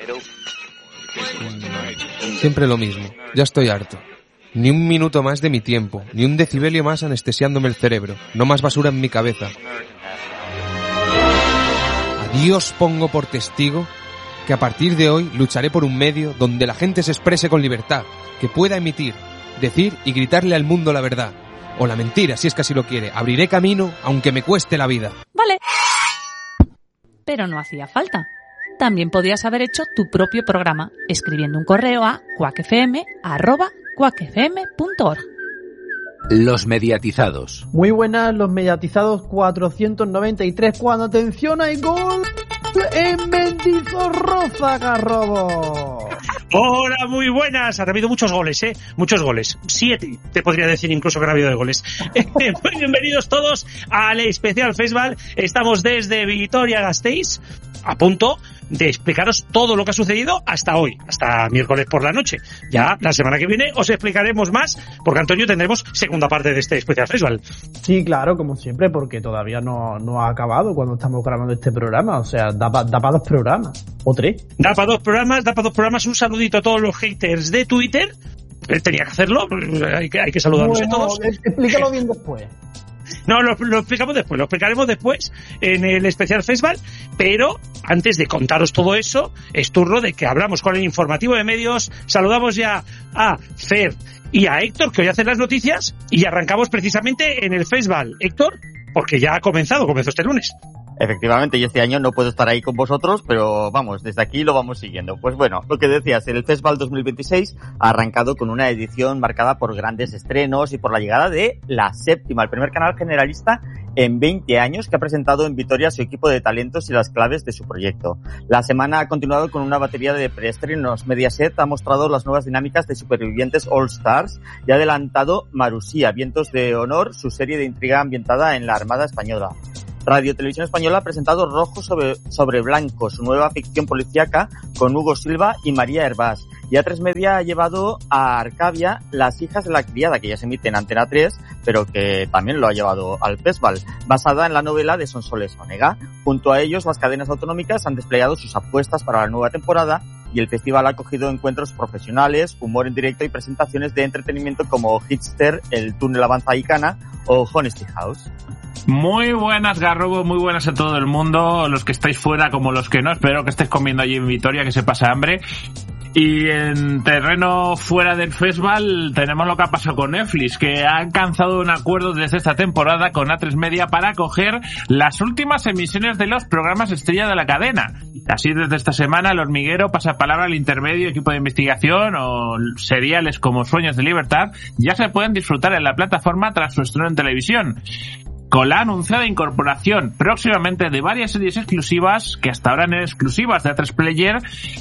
Siempre lo mismo. Ya estoy harto. Ni un minuto más de mi tiempo, ni un decibelio más anestesiándome el cerebro. No más basura en mi cabeza. A Dios pongo por testigo que a partir de hoy lucharé por un medio donde la gente se exprese con libertad, que pueda emitir, decir y gritarle al mundo la verdad. O la mentira, si es que así lo quiere. Abriré camino, aunque me cueste la vida. Vale. Pero no hacía falta. También podías haber hecho tu propio programa, escribiendo un correo a quackfm@quackfm.org. Los mediatizados. Muy buenas, los mediatizados 493. Cuando atención hay gol en Mendizorroza, Garrobo. Hola, muy buenas. Ha habido muchos goles, muchos goles. 7, te podría decir incluso que ha habido de goles. Muy bienvenidos todos al especial festival. Estamos desde Vitoria-Gasteiz, a punto de explicaros todo lo que ha sucedido hasta hoy, hasta miércoles por la noche. Ya la semana que viene os explicaremos más, porque Antonio tendremos segunda parte de este especial festival. Sí, claro, como siempre, porque todavía no ha acabado cuando estamos grabando este programa. O sea, da para 2 programas, o 3. Da para 2 programas. Un saludito a todos los haters de Twitter. Tenía que hacerlo, hay que saludarlos a todos. Explícalo bien después. No, lo explicamos después, lo explicaremos después en el especial festival, pero antes de contaros todo eso, es turno de que hablamos con el informativo de medios. Saludamos ya a Fer y a Héctor, que hoy hacen las noticias, y arrancamos precisamente en el festival. Héctor, porque ya comenzó este lunes. Efectivamente, yo este año no puedo estar ahí con vosotros, pero vamos, desde aquí lo vamos siguiendo. Pues bueno, lo que decías, el Festival 2026 ha arrancado con una edición marcada por grandes estrenos y por la llegada de La Séptima, el primer canal generalista en 20 años que ha presentado en Vitoria su equipo de talentos y las claves de su proyecto. La semana ha continuado con una batería de preestrenos. Mediaset ha mostrado las nuevas dinámicas de Supervivientes All Stars y ha adelantado Marusía, Vientos de Honor, su serie de intriga ambientada en la Armada Española. Radio Televisión Española ha presentado Rojo sobre Blanco, su nueva ficción policíaca con Hugo Silva y María Hervás. Y A3 Media ha llevado a Arcavia Las hijas de la criada, que ya se emite en Antena 3, pero que también lo ha llevado al festival, basada en la novela de Sonsoles Onega. Junto a ellos, las cadenas autonómicas han desplegado sus apuestas para la nueva temporada y el festival ha acogido encuentros profesionales, humor en directo y presentaciones de entretenimiento como Hitster, El túnel avanza Icana o Honesty House. Muy buenas, Garrobo, muy buenas a todo el mundo, los que estáis fuera como los que no. Espero que estéis comiendo allí en Vitoria, que se pasa hambre. Y en terreno fuera del festival tenemos lo que ha pasado con Netflix, que ha alcanzado un acuerdo desde esta temporada con A3 Media para acoger las últimas emisiones de los programas estrella de la cadena. Así, desde esta semana, El Hormiguero, Pasapalabra, El Intermedio, Equipo de Investigación o seriales como Sueños de Libertad ya se pueden disfrutar en la plataforma tras su estreno en televisión, con la anunciada incorporación próximamente de varias series exclusivas que hasta ahora eran exclusivas de A3 Player,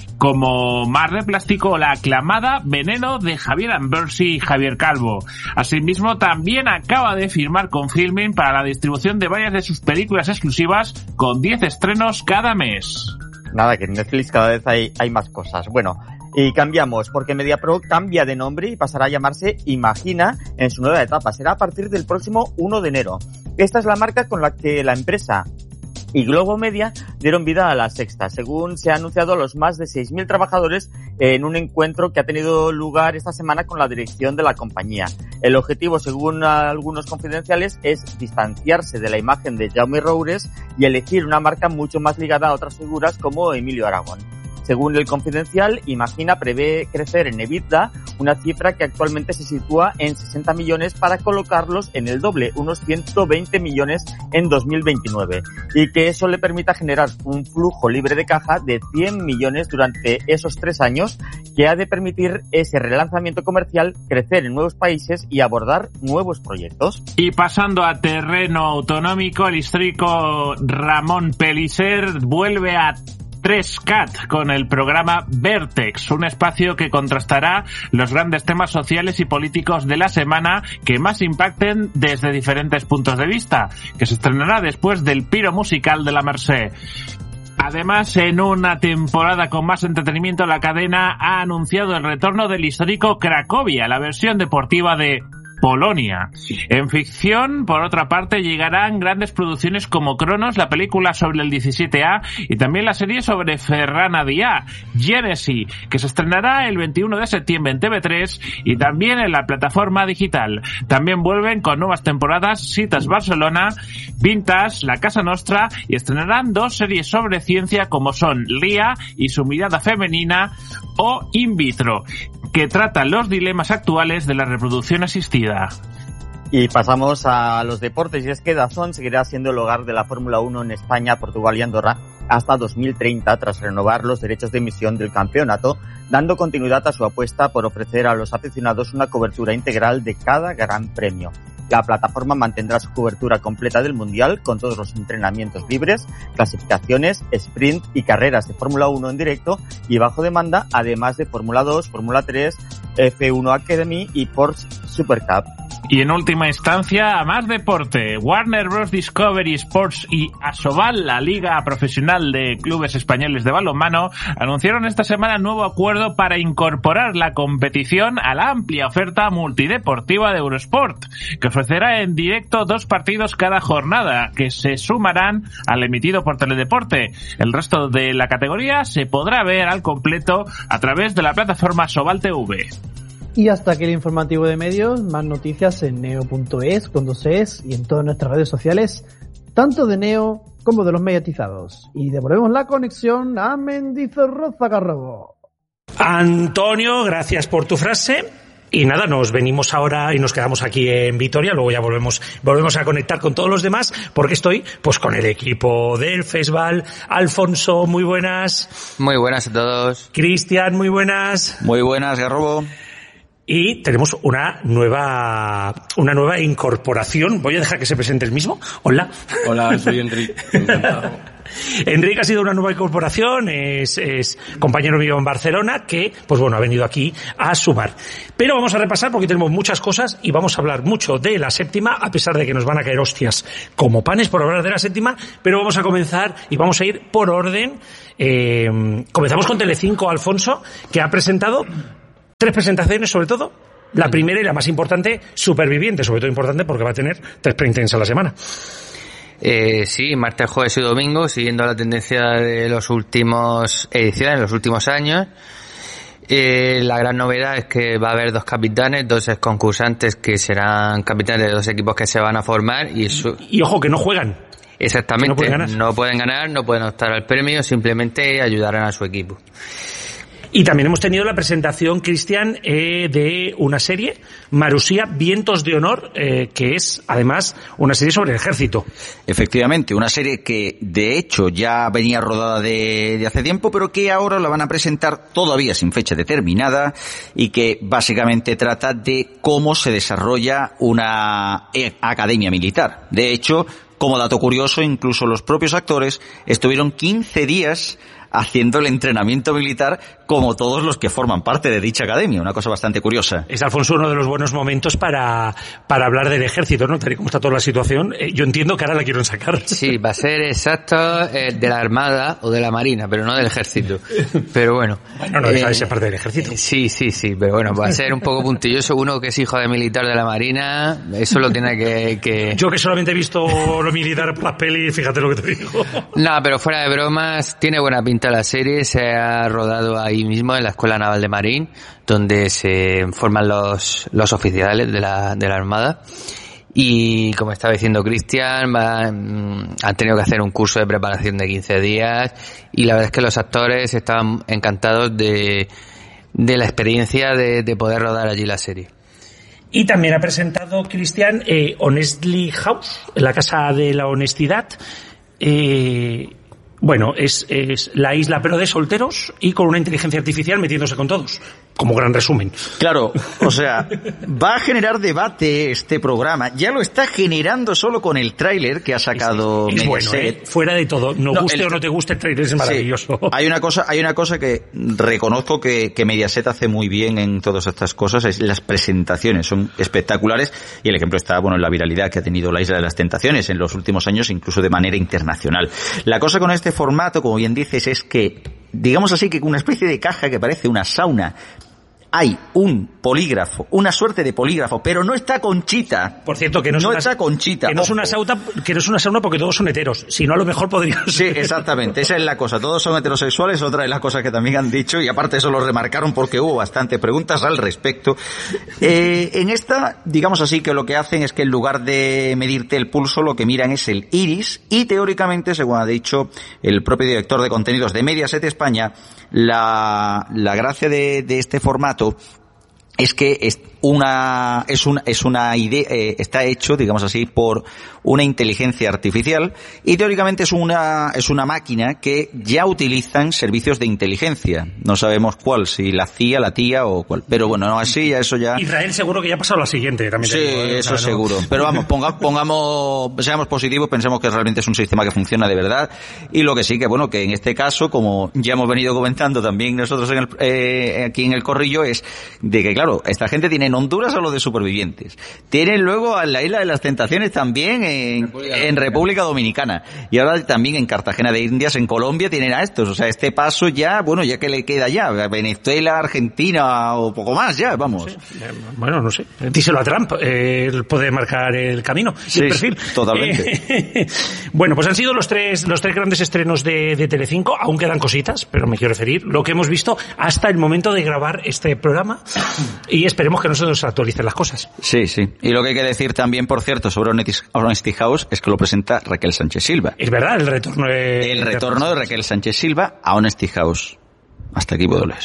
como Mar de Plástico o la aclamada Veneno de Javier Ambersi y Javier Calvo. Asimismo, también acaba de firmar con Filmin para la distribución de varias de sus películas exclusivas, con 10 estrenos cada mes. Nada, que en Netflix cada vez hay más cosas. Bueno, y cambiamos, porque MediaPro cambia de nombre y pasará a llamarse Imagina en su nueva etapa. Será a partir del próximo 1 de enero. Esta es la marca con la que la empresa y Globo Media dieron vida a La Sexta, según se ha anunciado a los más de 6.000 trabajadores en un encuentro que ha tenido lugar esta semana con la dirección de la compañía. El objetivo, según algunos confidenciales, es distanciarse de la imagen de Jaume Roures y elegir una marca mucho más ligada a otras figuras como Emilio Aragón. Según el Confidencial, Imagina prevé crecer en EBITDA una cifra que actualmente se sitúa en 60 millones para colocarlos en el doble, unos 120 millones en 2029, y que eso le permita generar un flujo libre de caja de 100 millones durante esos 3 años, que ha de permitir ese relanzamiento comercial, crecer en nuevos países y abordar nuevos proyectos. Y pasando a terreno autonómico, el histórico Ramón Pellicer vuelve a 3CAT con el programa Vertex, un espacio que contrastará los grandes temas sociales y políticos de la semana que más impacten desde diferentes puntos de vista, que se estrenará después del Piro musical de la Mercè. Además, en una temporada con más entretenimiento, la cadena ha anunciado el retorno del histórico Cracovia, la versión deportiva de Polonia. En ficción, por otra parte, llegarán grandes producciones como Cronos, la película sobre el 17A, y también la serie sobre Ferran Adrià, Genesis, que se estrenará el 21 de septiembre en TV3 y también en la plataforma digital. También vuelven con nuevas temporadas Citas Barcelona, Vintage, La Casa Nostra, y estrenarán 2 series sobre ciencia como son Lia y su mirada femenina o In Vitro, que tratan los dilemas actuales de la reproducción asistida. Y pasamos a los deportes, y es que DAZN seguirá siendo el hogar de la Fórmula 1 en España, Portugal y Andorra hasta 2030, tras renovar los derechos de emisión del campeonato, dando continuidad a su apuesta por ofrecer a los aficionados una cobertura integral de cada gran premio. La plataforma mantendrá su cobertura completa del Mundial, con todos los entrenamientos libres, clasificaciones, sprint y carreras de Fórmula 1 en directo y bajo demanda, además de Fórmula 2, Fórmula 3, F1 Academy y Porsche Supercup. Y en última instancia, a más deporte, Warner Bros. Discovery Sports y Asobal, la Liga Profesional de Clubes Españoles de Balonmano, anunciaron esta semana un nuevo acuerdo para incorporar la competición a la amplia oferta multideportiva de Eurosport, que ofrecerá en directo 2 partidos cada jornada, que se sumarán al emitido por Teledeporte. El resto de la categoría se podrá ver al completo a través de la plataforma Asobal TV. Y hasta aquí el informativo de medios. Más noticias en neo.es, con 2es, y en todas nuestras redes sociales, tanto de Neo como de los mediatizados. Y devolvemos la conexión a Mendizorroza Garrobo. Antonio, gracias por tu frase. Y nada, nos venimos ahora y nos quedamos aquí en Vitoria, luego ya volvemos a conectar con todos los demás, porque estoy pues con el equipo del festival. Alfonso, muy buenas. Muy buenas a todos. Cristian, muy buenas. Muy buenas, Garrobo. Y tenemos una nueva incorporación. Voy a dejar que se presente el mismo. Hola. Hola, soy Enrique. Encantado. Enrique ha sido una nueva incorporación, es compañero mío en Barcelona, que, pues bueno, ha venido aquí a sumar. Pero vamos a repasar porque tenemos muchas cosas y vamos a hablar mucho de la séptima, a pesar de que nos van a caer hostias como panes por hablar de la séptima, pero vamos a comenzar y vamos a ir por orden. Comenzamos con Telecinco, Alfonso, que ha presentado 3 presentaciones, sobre todo. La primera y la más importante, Superviviente, sobre todo importante porque va a tener 3 pre-intensas a la semana. Sí, martes, jueves y domingo, siguiendo la tendencia de los últimos ediciones, los últimos años. La gran novedad es que va a haber 2 capitanes, 2 concursantes que serán capitanes de 2 equipos que se van a formar. Y ojo, que no juegan. Exactamente, no pueden ganar, no pueden optar al premio, simplemente ayudarán a su equipo. Y también hemos tenido la presentación, Cristian, de una serie, Marusía, Vientos de Honor, que es, además, una serie sobre el ejército. Efectivamente, una serie que, de hecho, ya venía rodada de hace tiempo, pero que ahora la van a presentar todavía sin fecha determinada y que básicamente trata de cómo se desarrolla una academia militar. De hecho, como dato curioso, incluso los propios actores estuvieron 15 días haciendo el entrenamiento militar como todos los que forman parte de dicha academia, una cosa bastante curiosa. Es, Alfonso, uno de los buenos momentos para hablar del ejército, ¿no? Tal y como está toda la situación, yo entiendo que ahora la quieren sacar. Sí, va a ser exacto de la Armada o de la Marina, pero no del ejército. Pero bueno. Bueno, no deja de ser parte del ejército. Sí, pero bueno, va a ser un poco puntilloso. Uno que es hijo de militar de la Marina, eso lo tiene que... Yo que solamente he visto lo militar por las pelis, fíjate lo que te digo. No, pero fuera de bromas, tiene buena pinta la serie, se ha rodado ahí mismo en la Escuela Naval de Marín, donde se forman los oficiales de la Armada. Y como estaba diciendo Cristian, han tenido que hacer un curso de preparación de 15 días y la verdad es que los actores estaban encantados de la experiencia de poder rodar allí la serie. Y también ha presentado, Cristian, Honestly House, la Casa de la Honestidad. Bueno, es la isla pero de solteros y con una inteligencia artificial metiéndose con todos, como gran resumen. Claro, o sea, va a generar debate este programa, ya lo está generando solo con el tráiler que ha sacado es bueno, fuera de todo, guste o no te guste, el tráiler es maravilloso. Sí, hay una cosa que reconozco que Mediaset hace muy bien en todas estas cosas, es las presentaciones, son espectaculares y el ejemplo está, bueno, en la viralidad que ha tenido la Isla de las Tentaciones en los últimos años, incluso de manera internacional. La cosa con este formato, como bien dices, es que, digamos así, que una especie de caja que parece una sauna hay un polígrafo, una suerte de polígrafo, pero no está Conchita. Por cierto, que no está Conchita. Que no es una sauna porque todos son heteros. Si no, a lo mejor podría ser. Sí, exactamente. Esa es la cosa. Todos son heterosexuales. Otra de las cosas que también han dicho, y aparte eso lo remarcaron porque hubo bastantes preguntas al respecto. En esta, digamos así, que lo que hacen es que en lugar de medirte el pulso, lo que miran es el iris, y teóricamente, según ha dicho el propio director de contenidos de Mediaset España, la gracia de este formato es que es una idea, está hecho, digamos así, por una inteligencia artificial, y teóricamente es una máquina que ya utilizan servicios de inteligencia. No sabemos cuál, si la CIA, la tía o cuál. Pero bueno, no, así ya eso ya. Israel seguro que ya ha pasado la siguiente también. Sí, eso seguro. Pero vamos, seamos positivos, pensemos que realmente es un sistema que funciona de verdad, y lo que sí que bueno, que en este caso, como ya hemos venido comentando también nosotros aquí en el corrillo, es de que claro, esta gente tiene en Honduras a los de supervivientes. Tienen luego a la Isla de las Tentaciones también en República Dominicana. Y ahora también en Cartagena de Indias, en Colombia, tienen a estos. O sea, este paso ya, bueno, ya que le queda ya, Venezuela, Argentina o poco más ya, vamos. Sí. Bueno, no sé. Díselo a Trump, él puede marcar el camino y el perfil. Totalmente. Bueno, pues han sido los tres grandes estrenos de Telecinco. Aún quedan cositas, pero me quiero referir lo que hemos visto hasta el momento de grabar este programa, y esperemos que no se nos actualicen las cosas. Sí, sí. Y lo que hay que decir también, por cierto, sobre Honesty House es que lo presenta Raquel Sánchez Silva. Es verdad, el retorno de Raquel Sánchez Silva a Honesty House. Hasta aquí puedo leer.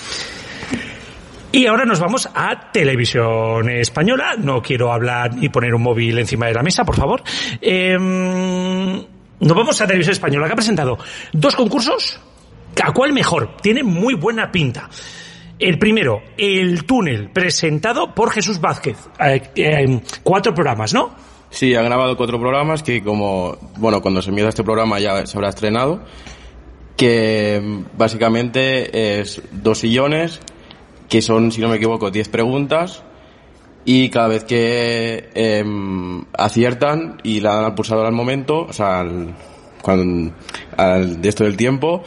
Y ahora nos vamos a Televisión Española. No quiero hablar ni poner un móvil encima de la mesa, por favor. Nos vamos a Televisión Española, que ha presentado 2 concursos. ¿A cuál mejor? Tiene muy buena pinta. El primero, El Túnel, presentado por Jesús Vázquez. 4 programas, ¿no? Sí, ha grabado 4 programas que cuando se empieza este programa ya se habrá estrenado, que básicamente es 2 sillones, que son, si no me equivoco, 10 preguntas, y cada vez que aciertan y le dan al pulsador al momento, o sea, de esto del tiempo,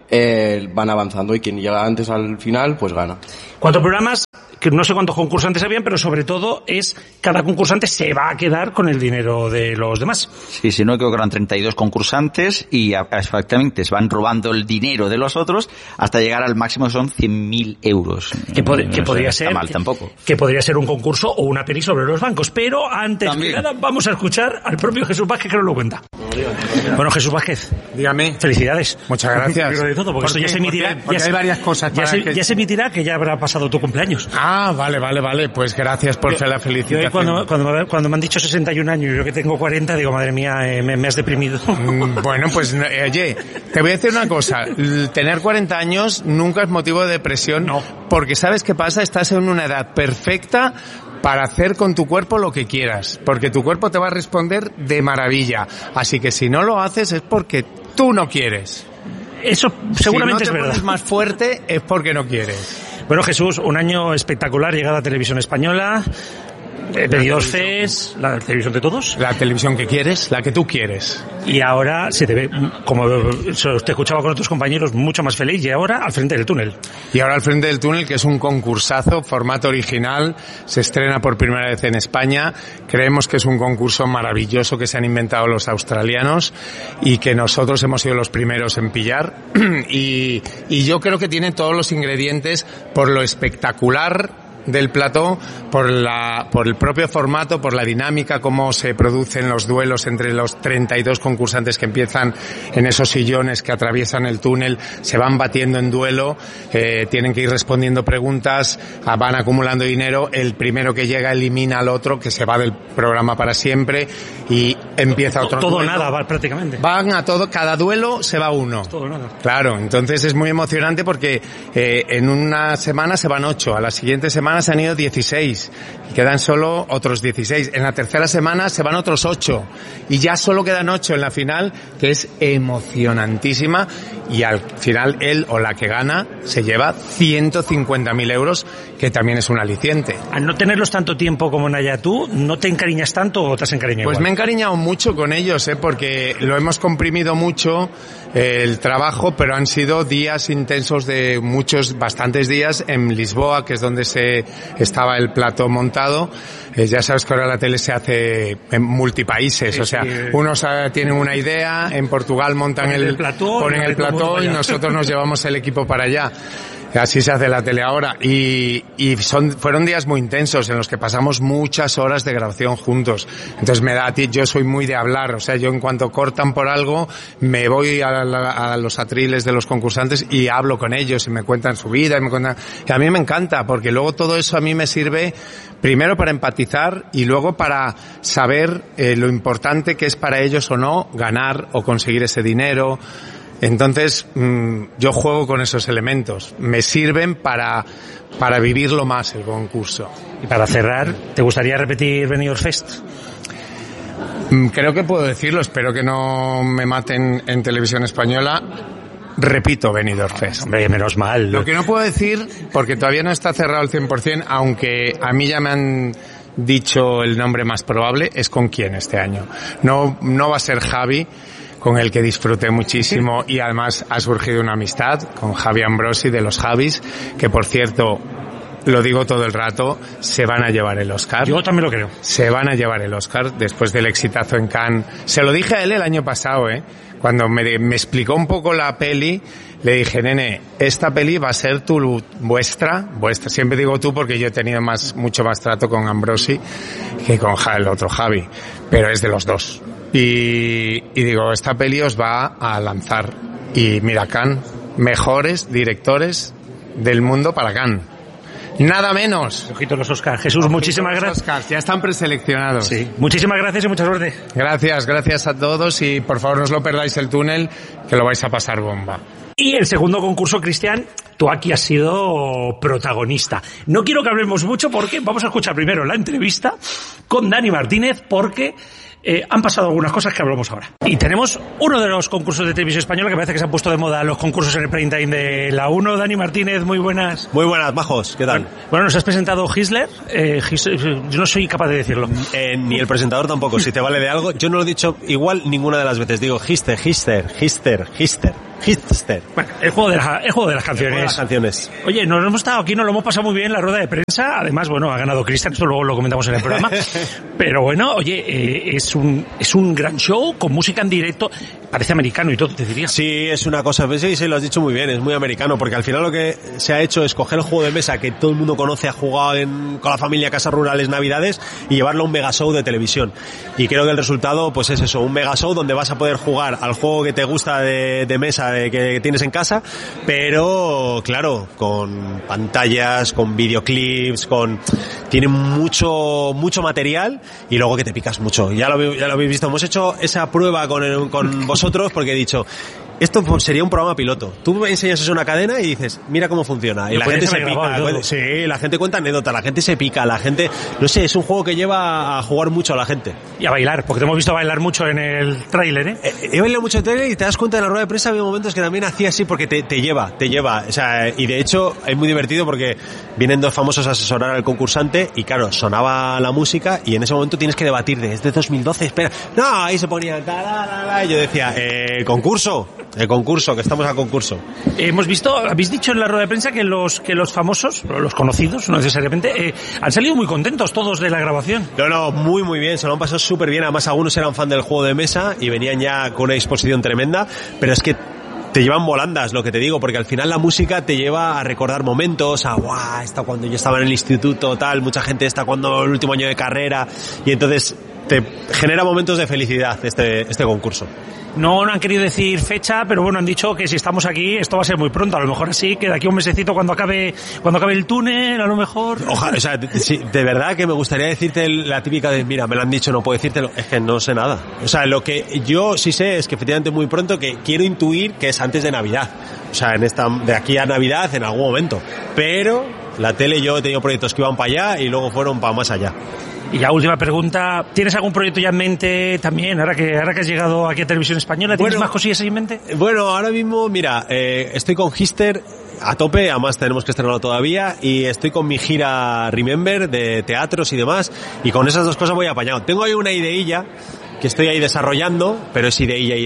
van avanzando, y quien llega antes al final pues gana. 4 programas, que no sé cuántos concursantes habían, pero sobre todo cada concursante se va a quedar con el dinero de los demás. Sí, si no, creo que eran 32 concursantes, y exactamente se van robando el dinero de los otros hasta llegar al máximo, que son 100.000 euros. Que podría ser, mal tampoco. Que podría ser un concurso o una peli sobre los bancos, pero antes también de nada vamos a escuchar al propio Jesús Vázquez, que nos lo cuenta. Bueno, Jesús Vázquez, dígame. Felicidades. Muchas gracias. Pero de todo, porque esto ya se emitirá. Porque hay varias cosas. Ya se emitirá, que ya habrá pasado tu cumpleaños. Ah, vale. Pues gracias por la felicitación. Cuando me han dicho 61 años y yo que tengo 40, digo, madre mía, me has deprimido. Bueno, pues oye, te voy a decir una cosa. Tener 40 años nunca es motivo de depresión. No. Porque ¿sabes qué pasa? Estás en una edad perfecta para hacer con tu cuerpo lo que quieras, porque tu cuerpo te va a responder de maravilla. Así que si no lo haces es porque tú no quieres. Eso seguramente es verdad. Si no te pones más fuerte es porque no quieres. Bueno, Jesús, un año espectacular, llegada a Televisión Española, pedidos CES, la televisión de todos. La televisión que quieres, la que tú quieres. Y ahora se te ve, como te escuchaba con otros compañeros, mucho más feliz, y ahora al frente del túnel. Y ahora al frente del túnel, que es un concursazo, formato original, se estrena por primera vez en España. Creemos que es un concurso maravilloso que se han inventado los australianos y que nosotros hemos sido los primeros en pillar. Y yo creo que tiene todos los ingredientes por lo espectacular del plató, por el propio formato, por la dinámica, cómo se producen los duelos entre los 32 concursantes que empiezan en esos sillones que atraviesan el túnel, se van batiendo en duelo, tienen que ir respondiendo preguntas, van acumulando dinero, el primero que llega elimina al otro, que se va del programa para siempre, y empieza otro todo duelo. Nada, prácticamente. Van a todo, cada duelo se va uno. Todo nada. Claro, entonces es muy emocionante porque en una semana se van 8, a la siguiente semana semana se han ido 16 y quedan solo otros 16. En la tercera semana se van otros 8 y ya solo quedan 8 en la final, que es emocionantísima, y al final él o la que gana se lleva 150.000 euros, que también es un aliciente. Al no tenerlos tanto tiempo como Naya, ¿tú no te encariñas tanto o te has encariñado Pues igual? me he encariñado mucho con ellos, porque lo hemos comprimido mucho el trabajo, pero han sido días intensos de bastantes días en Lisboa, que es donde estaba el plató montado. Ya sabes que ahora la tele se hace en multipaíses, sí, o sea, unos tienen una idea, en Portugal montan ponen el plató y nosotros nos llevamos el equipo para allá. Así se hace la tele ahora, y fueron días muy intensos en los que pasamos muchas horas de grabación juntos. Entonces yo soy muy de hablar, o sea, yo en cuanto cortan por algo me voy a los atriles de los concursantes y hablo con ellos y me cuentan su vida y a mí me encanta, porque luego todo eso a mí me sirve primero para empatizar y luego para saber lo importante que es para ellos o no ganar o conseguir ese dinero. Entonces, yo juego con esos elementos. Me sirven para vivirlo más el concurso. Y para cerrar, ¿te gustaría repetir Benidorm Fest? Creo que puedo decirlo, espero que no me maten en televisión española. Repito Benidorm Fest. Hombre, menos mal. Lo que no puedo decir, porque todavía no está cerrado al 100%, aunque a mí ya me han dicho el nombre más probable, es con quién este año. No va a ser Javi, con el que disfruté muchísimo, y además ha surgido una amistad con Javi Ambrosi de los Javis, que por cierto, lo digo todo el rato, se van a llevar el Oscar. Yo también lo creo. Se van a llevar el Oscar después del exitazo en Cannes. Se lo dije a él el año pasado, cuando me explicó un poco la peli. Le dije, nene, esta peli va a ser vuestra, siempre digo tú porque yo he tenido mucho más trato con Ambrosi que con el otro Javi, pero es de los dos. Y digo, esta peli os va a lanzar. Y mira, Cannes, mejores directores del mundo para Cannes. Nada menos. Ojito los Oscars. Jesús, muchísimas gracias. Oscars, ya están preseleccionados. Sí. Muchísimas gracias y mucha suerte. Gracias a todos, y por favor no os lo perdáis el túnel, que lo vais a pasar bomba. Y el segundo concurso, Cristian, tú aquí has sido protagonista. No quiero que hablemos mucho porque vamos a escuchar primero la entrevista con Dani Martínez, porque han pasado algunas cosas que hablamos ahora. Y tenemos uno de los concursos de televisión española que parece que se han puesto de moda, los concursos en el prime time de la 1. Dani Martínez, muy buenas. Muy buenas, majos, ¿qué tal? Bueno, nos has presentado Hitler. Yo no soy capaz de decirlo. Ni el presentador tampoco, si te vale de algo. Yo no lo he dicho igual ninguna de las veces. Digo Hitler. Bueno, el juego de las canciones. Oye, nos hemos estado aquí, nos lo hemos pasado muy bien en la rueda de prensa. Además, bueno, ha ganado Cristian, esto luego lo comentamos en el programa. Pero bueno, oye, es un gran show con música en directo. Parece americano y todo, te diría. Sí, es una cosa, sí, lo has dicho muy bien, es muy americano, porque al final lo que se ha hecho es coger el juego de mesa que todo el mundo conoce, ha jugado con la familia, casas rurales, navidades, y llevarlo a un mega show de televisión. Y creo que el resultado, pues es eso, un mega show donde vas a poder jugar al juego que te gusta de mesa, que tienes en casa, pero claro, con pantallas, con videoclips, tiene mucho material, y luego que te picas mucho. Ya lo habéis visto, hemos hecho esa prueba con vosotros, porque he dicho, esto sería un programa piloto. Tú me enseñas eso en una cadena y dices, mira cómo funciona. Y la gente se pica. Sí, la gente cuenta anécdotas, la gente se pica, la gente, no sé, es un juego que lleva a jugar mucho a la gente. Y a bailar, porque te hemos visto bailar mucho en el tráiler, He bailado mucho en el tráiler, y te das cuenta en la rueda de prensa, había momentos que también hacía así, porque te lleva. O sea, y de hecho es muy divertido porque vienen dos famosos a asesorar al concursante, y claro, sonaba la música, y en ese momento tienes que debatir es de 2012, espera. No, ahí se ponía y yo decía, el concurso, que estamos a concurso. Habéis dicho en la rueda de prensa que los famosos, los conocidos, no necesariamente, han salido muy contentos todos de la grabación. No, muy bien, se lo han pasado súper bien. Además, algunos eran fan del juego de mesa y venían ya con una disposición tremenda, pero es que te llevan volandas, lo que te digo, porque al final la música te lleva a recordar momentos, está cuando yo estaba en el instituto, tal, mucha gente está cuando el último año de carrera, y entonces te genera momentos de felicidad este concurso. No han querido decir fecha, pero bueno, han dicho que si estamos aquí, esto va a ser muy pronto. A lo mejor así, que de aquí a un mesecito cuando acabe el túnel, a lo mejor. Ojalá, o sea, de verdad que me gustaría decirte la típica de, mira, me lo han dicho, no puedo decírtelo. Es que no sé nada. O sea, lo que yo sí sé es que efectivamente muy pronto, que quiero intuir que es antes de Navidad. O sea, de aquí a Navidad en algún momento. Pero La tele, yo he tenido proyectos que iban para allá y luego fueron para más allá. Y ya última pregunta, ¿tienes algún proyecto ya en mente también, ahora que has llegado aquí a Televisión Española? ¿Tienes más cosillas en mente? Bueno, ahora mismo, mira, estoy con Hister a tope, además tenemos que estrenarlo todavía, y estoy con mi gira Remember de teatros y demás, y con esas dos cosas voy apañado. Tengo ahí una ideilla que estoy ahí desarrollando, pero es ideilla,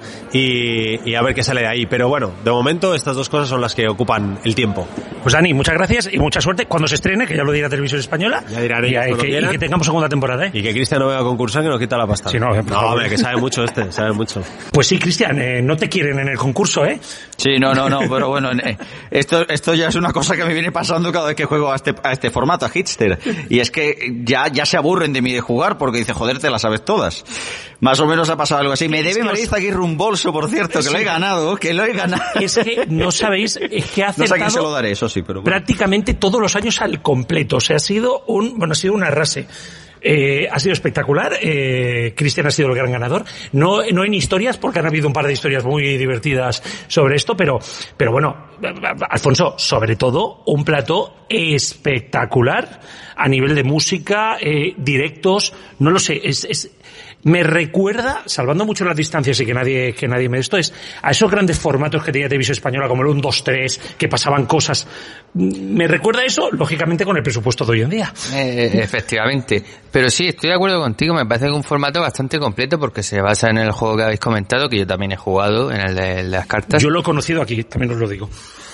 y a ver qué sale de ahí. Pero bueno, de momento estas dos cosas son las que ocupan el tiempo. Pues Dani, muchas gracias y mucha suerte cuando se estrene, que ya lo dirá Televisión Española. Ya dirán y que tengamos segunda temporada, ¿eh? Y que Cristian no venga a concursar, que nos quita la pasta. Sí, no, hombre, que sabe mucho sabe mucho. Pues sí, Cristian, no te quieren en el concurso, ¿eh? Sí, no, pero bueno, esto ya es una cosa que me viene pasando cada vez que juego a este formato, a Hitster. Y es que ya se aburren de mí de jugar porque dice, joder, te las sabes todas. Más o menos ha pasado algo así. Me debe Mariz Aguirre un bolso, por cierto, que lo he ganado. Es que no sabéis, es que ha acertado. No sé a quién se lo daré, eso sí, pero bueno. Prácticamente todos los años al completo. O sea, ha sido un arrase. Ha sido espectacular. Cristian ha sido el gran ganador. No en historias, porque han habido un par de historias muy divertidas sobre esto, pero bueno, Alfonso, sobre todo, un plató espectacular a nivel de música, directos, no lo sé, me recuerda, salvando mucho las distancias y que nadie me esto, es a esos grandes formatos que tenía Televisión Española, como el 1, 2, 3, que pasaban cosas. Me recuerda eso, lógicamente, con el presupuesto de hoy en día. Efectivamente. Pero sí, estoy de acuerdo contigo, me parece que es un formato bastante completo porque se basa en el juego que habéis comentado, que yo también he jugado, en el de las cartas. Yo lo he conocido aquí, también os lo digo.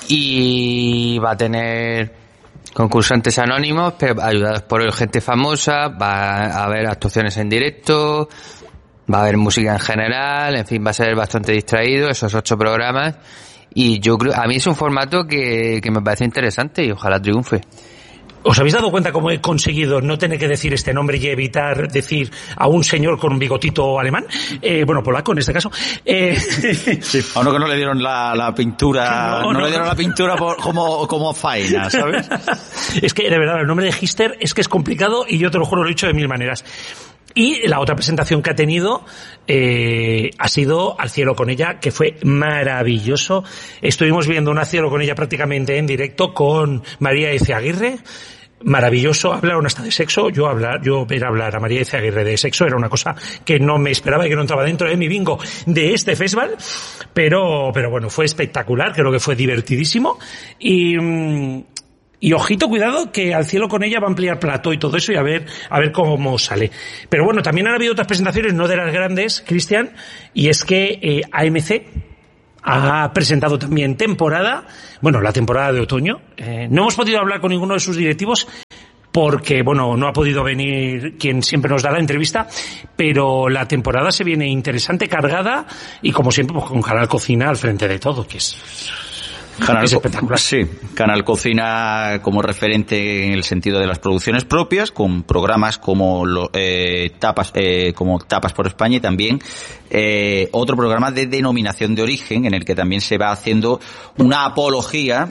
Y va a tener concursantes anónimos, pero ayudados por gente famosa, va a haber actuaciones en directo, va a haber música en general, en fin, va a ser bastante distraído esos 8 programas, y yo creo, a mí es un formato que me parece interesante y ojalá triunfe. ¿Os habéis dado cuenta cómo he conseguido no tener que decir este nombre y evitar decir a un señor con un bigotito alemán? Polaco en este caso. Sí, a uno que no le dieron la pintura, no le dieron la pintura como faena, ¿sabes? Es que, de verdad, el nombre de Hister es que es complicado y yo te lo juro, lo he dicho de mil maneras. Y la otra presentación que ha tenido ha sido Al cielo con ella, que fue maravilloso. Estuvimos viendo un Al cielo con ella prácticamente en directo con María Eizaguirre. Maravilloso, hablaron hasta de sexo. Yo ver hablar a María Eizaguirre de sexo era una cosa que no me esperaba y que no entraba dentro de mi bingo de este festival, pero bueno, fue espectacular, creo que fue divertidísimo y ojito, cuidado, que Al cielo con ella va a ampliar plató y todo eso y a ver cómo sale. Pero bueno, también han habido otras presentaciones, no de las grandes, Cristian, y es que AMC ha presentado también la temporada de otoño. No hemos podido hablar con ninguno de sus directivos porque, no ha podido venir quien siempre nos da la entrevista, pero la temporada se viene interesante, cargada, y como siempre, pues con Canal Cocina al frente de todo, que es espectacular. Sí, Canal Cocina como referente en el sentido de las producciones propias, con programas como Tapas por España, y también otro programa de denominación de origen, en el que también se va haciendo una apología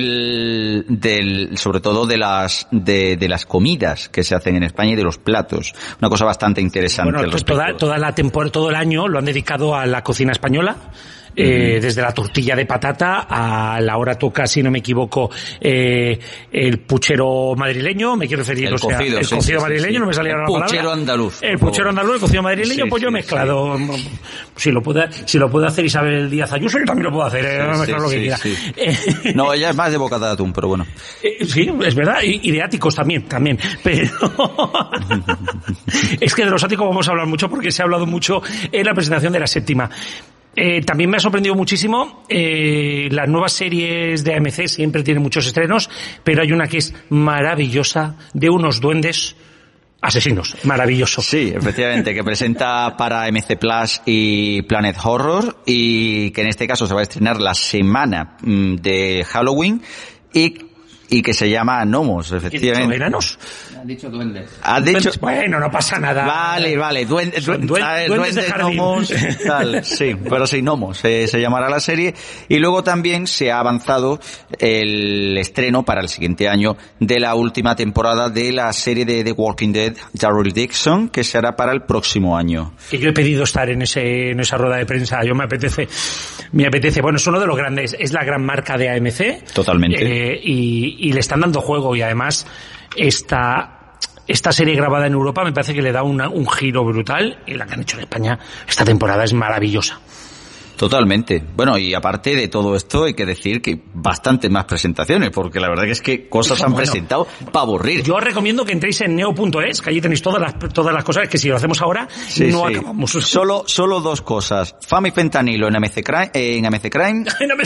sobre todo de las comidas que se hacen en España y de los platos. Una cosa bastante interesante. Bueno, toda la temporada, todo el año lo han dedicado a la cocina española. Desde la tortilla de patata a la hora toca, si no me equivoco, el puchero madrileño, me quiero referir, el cocido madrileño, no me salía la palabra. El puchero andaluz. El puchero andaluz, el cocido madrileño, pues yo mezclado. Si lo puede hacer Isabel Díaz Ayuso, yo también lo puedo hacer, mezclar lo que quiera. Sí. No, ella es más de bocata de atún, pero bueno. Sí, es verdad, y de áticos también, pero es que de los áticos vamos a hablar mucho porque se ha hablado mucho en la presentación de la 7ª. También me ha sorprendido muchísimo las nuevas series de AMC, siempre tienen muchos estrenos, pero hay una que es maravillosa, de unos duendes asesinos, maravilloso. Sí, efectivamente, que presenta para AMC Plus y Planet Horror, y que en este caso se va a estrenar la semana de Halloween, y que se llama Gnomos, efectivamente. ¿Enanos? Han dicho duendes. ¿Has dicho? Bueno, no pasa nada. Vale. Duendes de jardín. Gnomos, tal, sí, pero sí, Gnomos se llamará la serie. Y luego también se ha avanzado el estreno para el siguiente año de la última temporada de la serie de The Walking Dead, Daryl Dixon, que se hará para el próximo año. Que yo he pedido estar en esa rueda de prensa. Me apetece. Bueno, es uno de los grandes, es la gran marca de AMC. Totalmente. y le están dando juego, y además esta serie grabada en Europa me parece que le da un giro brutal, y la que han hecho en España esta temporada es maravillosa. Totalmente. Bueno, y aparte de todo esto hay que decir que bastantes más presentaciones, porque la verdad que es que cosas han presentado para aburrir. Yo os recomiendo que entréis en neo.es, que allí tenéis todas las cosas, que si lo hacemos ahora acabamos. Solo dos cosas. Fama y fentanilo en AMC Crime. ¿En AMC Crime?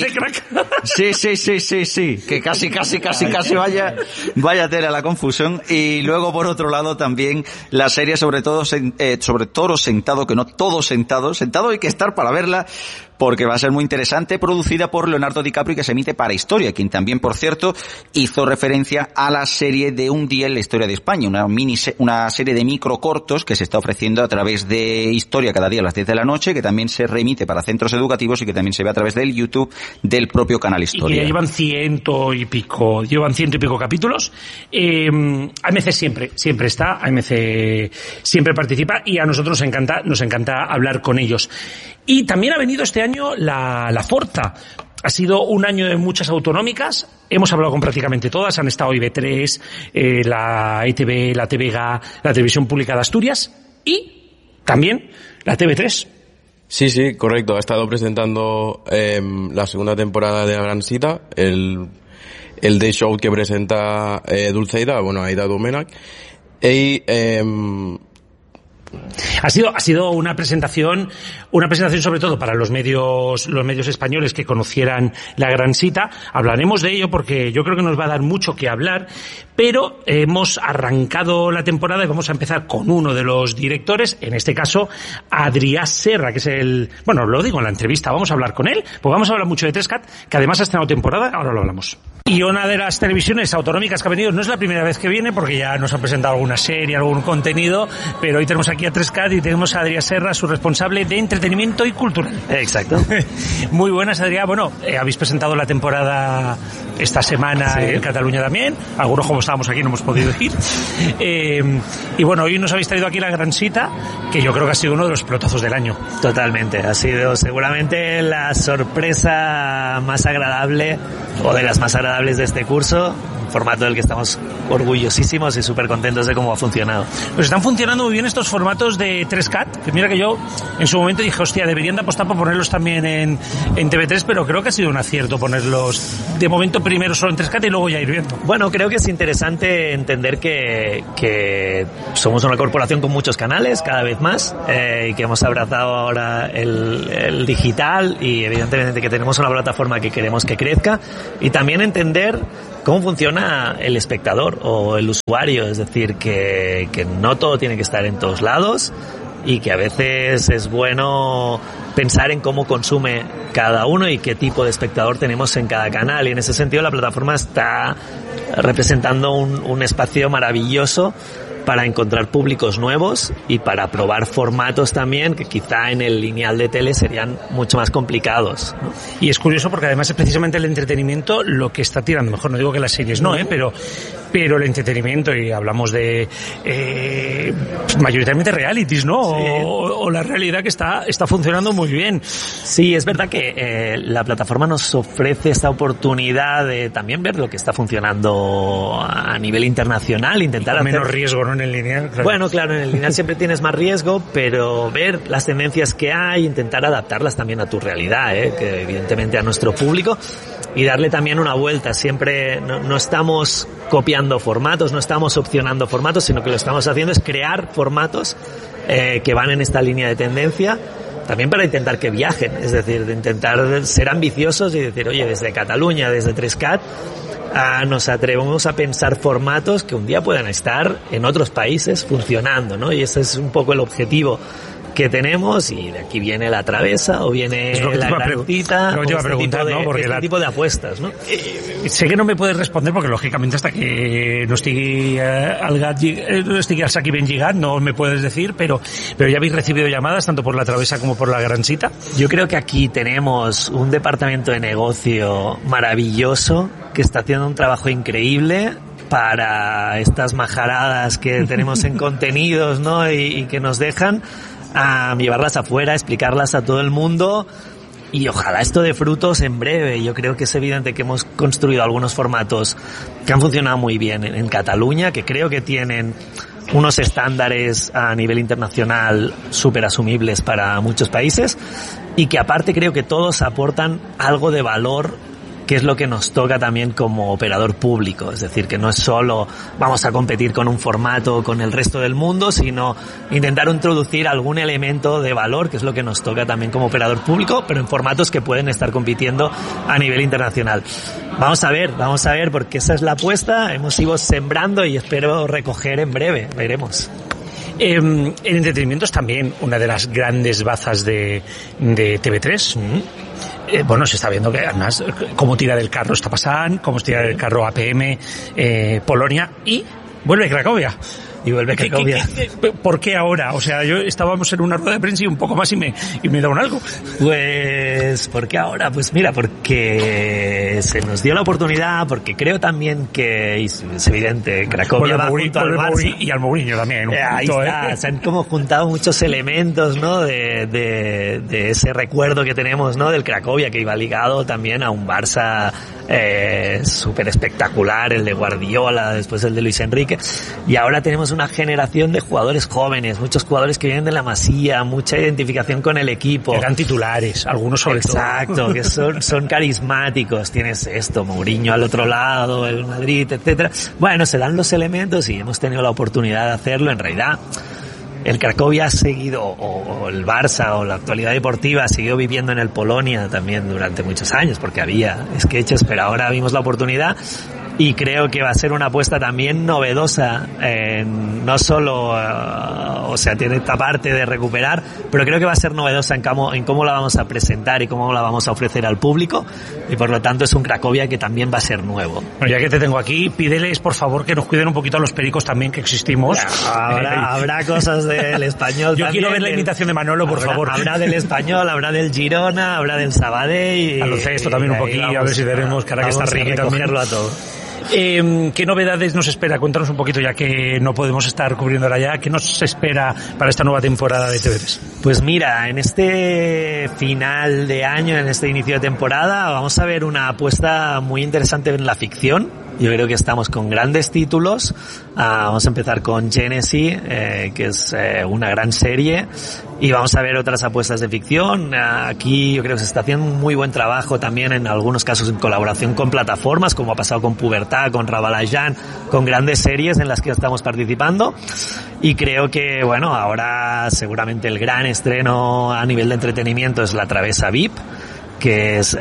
Sí. Que casi vaya tela la confusión. Y luego, por otro lado, también la serie sobre Toro Sentado, que no todo sentado hay que estar para verla, porque va a ser muy interesante, producida por Leonardo DiCaprio, que se emite para Historia, quien también, por cierto, hizo referencia a la serie de Un día en la historia de España, una serie de microcortos que se está ofreciendo a través de Historia cada día a las 10 de la noche, que también se remite para centros educativos y que también se ve a través del YouTube del propio canal Historia. Y que ya llevan ciento y pico capítulos. AMC siempre está, AMC siempre participa, y a nosotros nos encanta hablar con ellos. Y también ha venido este año la Forta. Ha sido un año de muchas autonómicas. Hemos hablado con prácticamente todas. Han estado IB3, la ETV, la TVG, la Televisión Pública de Asturias y también la TV3. Sí, correcto. Ha estado presentando la segunda temporada de La Gran Cita, el Day Show que presenta Dulceida, Aida Domènech. Ha sido una presentación sobre todo para los medios españoles que conocieran La Gran Cita. Hablaremos de ello porque yo creo que nos va a dar mucho que hablar, pero hemos arrancado la temporada y vamos a empezar con uno de los directores, en este caso Adrià Serra, que es lo digo en la entrevista, vamos a hablar con él, pues vamos a hablar mucho de 3CAT, que además ha estrenado temporada, ahora lo hablamos. Y una de las televisiones autonómicas que ha venido, no es la primera vez que viene, porque ya nos han presentado alguna serie, algún contenido, pero hoy tenemos aquí a 3CAT y tenemos a Adrià Serra, su responsable de entretenimiento y cultura. Exacto. Muy buenas, Adrià. Habéis presentado la temporada esta semana en Cataluña también. Algunos, como estábamos aquí, no hemos podido ir. Y hoy nos habéis traído aquí La Gran Cita, que yo creo que ha sido uno de los pelotazos del año. Totalmente. Ha sido seguramente la sorpresa más agradable, o de las más agradables de este curso. Formato del que estamos orgullosísimos y súper contentos de cómo ha funcionado. Pues están funcionando muy bien estos formatos de 3CAT, que mira que yo en su momento dije, hostia, deberían de apostar por ponerlos también en TV3, pero creo que ha sido un acierto ponerlos de momento primero solo en 3CAT y luego ya ir viendo. Bueno, creo que es interesante entender que somos una corporación con muchos canales, cada vez más, y que hemos abrazado ahora el digital, y evidentemente que tenemos una plataforma que queremos que crezca, y también entender cómo funciona el espectador o el usuario, es decir, que no todo tiene que estar en todos lados y que a veces es bueno pensar en cómo consume cada uno y qué tipo de espectador tenemos en cada canal, y en ese sentido la plataforma está representando un espacio maravilloso para encontrar públicos nuevos y para probar formatos también que quizá en el lineal de tele serían mucho más complicados, ¿no? Y es curioso porque además es precisamente el entretenimiento lo que está tirando, mejor no digo que las series no, pero el entretenimiento, y hablamos de mayoritariamente realities, ¿no? Sí. O la realidad que está funcionando muy bien. Sí, es verdad que la plataforma nos ofrece esta oportunidad de también ver lo que está funcionando a nivel internacional, intentar hacer menos riesgo, ¿no? En el lineal. Claro. Bueno, claro, en el lineal siempre tienes más riesgo, pero ver las tendencias que hay, intentar adaptarlas también a tu realidad, que evidentemente a nuestro público, y darle también una vuelta. Siempre no estamos copiando formatos, no estamos opcionando formatos, sino que lo que estamos haciendo es crear formatos que van en esta línea de tendencia, también para intentar que viajen, es decir, de intentar ser ambiciosos y decir, oye, desde Cataluña, desde 3CAT, nos atrevemos a pensar formatos que un día puedan estar en otros países funcionando, ¿no? Y ese es un poco el objetivo que tenemos, y de aquí viene La Travesa o viene La Gran Cita, o este tipo de apuestas, ¿no? Sé que no me puedes responder porque lógicamente hasta que no estigui al Saki Ben Lligat no me puedes decir, pero ya habéis recibido llamadas tanto por La Travesa como por La Gran Cita. Yo creo que aquí tenemos un departamento de negocio maravilloso que está haciendo un trabajo increíble para estas majaradas que tenemos en contenidos, ¿no? Y que nos dejan a llevarlas afuera, explicarlas a todo el mundo, y ojalá esto dé frutos en breve. Yo creo que es evidente que hemos construido algunos formatos que han funcionado muy bien en Cataluña, que creo que tienen unos estándares a nivel internacional súper asumibles para muchos países y que aparte creo que todos aportan algo de valor, que es lo que nos toca también como operador público. Es decir, que no es solo vamos a competir con un formato con el resto del mundo, sino intentar introducir algún elemento de valor, que es lo que nos toca también como operador público, pero en formatos que pueden estar compitiendo a nivel internacional. Vamos a ver, porque esa es la apuesta. Hemos ido sembrando y espero recoger en breve. Veremos. El entretenimiento es también una de las grandes bazas de TV3. Bueno, se está viendo que además cómo tira del carro está pasando, cómo tira del carro APM, Polonia, y vuelve Cracovia. Y vuelve Cracovia. ¿Por qué ahora? O sea, estábamos en una rueda de prensa y un poco más y me daban algo. Pues, ¿por qué ahora? Pues mira, porque se nos dio la oportunidad, porque creo también que es evidente, Cracovia va junto al Barça. Y al Mourinho también. Ahí está, se han como juntado muchos elementos, ¿no? De ese recuerdo que tenemos, ¿no? Del Cracovia, que iba ligado también a un Barça súper espectacular, el de Guardiola, después el de Luis Enrique, y ahora tenemos una generación de jugadores jóvenes, muchos jugadores que vienen de la Masía, mucha identificación con el equipo. Eran titulares, algunos sobre todo. Exacto, que son carismáticos. Tienes esto, Mourinho al otro lado, el Madrid, etcétera. Bueno, se dan los elementos y hemos tenido la oportunidad de hacerlo. En realidad, el Cracovia ha seguido, o el Barça, o la actualidad deportiva ha seguido viviendo en el Polonia también durante muchos años, porque había sketches, pero ahora vimos la oportunidad. Y creo que va a ser una apuesta también novedosa, no solo, o sea, tiene esta parte de recuperar, pero creo que va a ser novedosa en cómo la vamos a presentar y cómo la vamos a ofrecer al público, y por lo tanto es un Cracovia que también va a ser nuevo. Bueno, ya que te tengo aquí, pídeles por favor que nos cuiden un poquito a los pericos también, que existimos. Habrá cosas del Español. Yo también, quiero ver la imitación de Manolo, por favor. Habrá del Español, habrá del Girona, habrá del Sabadell. Baloncesto también un poquillo, a ver si tenemos, que ahora que está Ricky también. A todo. ¿Qué novedades nos espera? Cuéntanos un poquito, ya que no podemos estar cubriéndola ya. ¿Qué nos espera para esta nueva temporada de TV3? Pues mira, en este final de año, en este inicio de temporada, vamos a ver una apuesta muy interesante en la ficción. Yo creo que estamos con grandes títulos. Vamos a empezar con Genesis, que es una gran serie, y vamos a ver otras apuestas de ficción. Aquí yo creo que se está haciendo un muy buen trabajo también, en algunos casos en colaboración con plataformas, como ha pasado con Pubertad, con Rabalajan, con grandes series en las que estamos participando. Y creo que, bueno, ahora seguramente el gran estreno a nivel de entretenimiento es La Travesa VIP, que es